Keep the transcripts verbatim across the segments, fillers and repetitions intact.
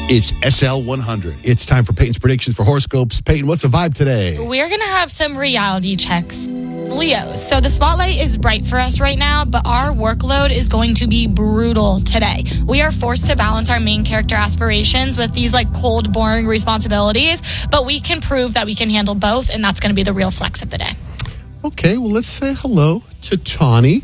It's S L one hundred. It's time for Peyton's predictions for horoscopes. Peyton, what's the vibe today? We're going to have some reality checks. Leos, so the spotlight is bright for us right now, but our workload is going to be brutal today. We are forced to balance our main character aspirations with these like cold, boring responsibilities, but we can prove that we can handle both, and that's going to be the real flex of the day. Okay, well, let's say hello to Tawny.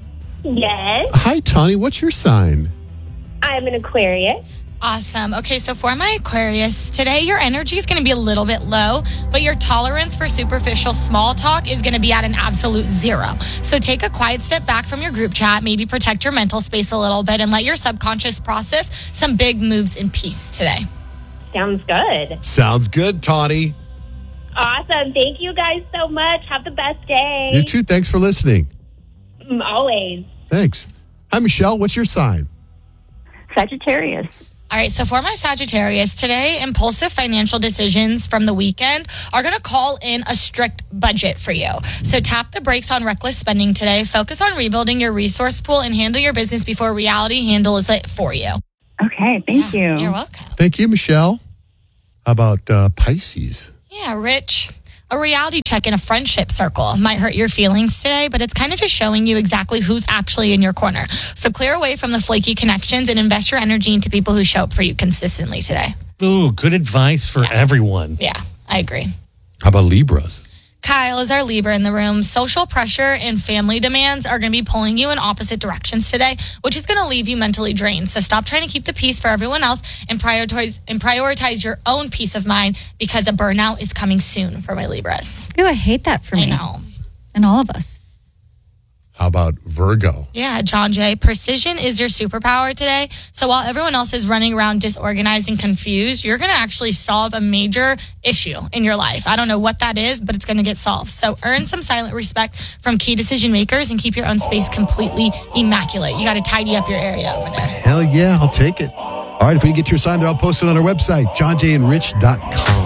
Yes, Hi, Tawny. What's your sign? I'm an Aquarius. Awesome. Okay, so for my Aquarius, today your energy is going to be a little bit low, but your tolerance for superficial small talk is going to be at an absolute zero. So take a quiet step back from your group chat, maybe protect your mental space a little bit, and let your subconscious process some big moves in peace today. Sounds good. Sounds good, Tawny. Awesome. Thank you guys so much. Have the best day. You too. Thanks for listening. Mm, Always. Thanks. Hi, Michelle. What's your sign? Sagittarius. All right, so for my Sagittarius, today, impulsive financial decisions from the weekend are going to call in a strict budget for you. So tap the brakes on reckless spending today. Focus on rebuilding your resource pool and handle your business before reality handles it for you. Okay, thank Yeah, you. You're welcome. Thank you, Michelle. How about uh, Pisces? Yeah, Rich. A reality check in a friendship circle might hurt your feelings today, but it's kind of just showing you exactly who's actually in your corner. So clear away from the flaky connections and invest your energy into people who show up for you consistently today. Ooh, good advice for Yeah. everyone. Yeah, I agree. How about Libras? Kyle is our Libra in the room. Social pressure and family demands are going to be pulling you in opposite directions today, which is going to leave you mentally drained. So stop trying to keep the peace for everyone else and prioritize and prioritize your own peace of mind, because a burnout is coming soon for my Libras. Ew, I hate that for I me. know. And all of us. How about Virgo? Yeah, John Jay, precision is your superpower today. So while everyone else is running around disorganized and confused, you're going to actually solve a major issue in your life. I don't know what that is, but it's going to get solved. So earn some silent respect from key decision makers and keep your own space completely immaculate. You got to tidy up your area over there. Hell yeah, I'll take it. All right, if we can get your sign there, I'll post it on our website, john jay and rich dot com.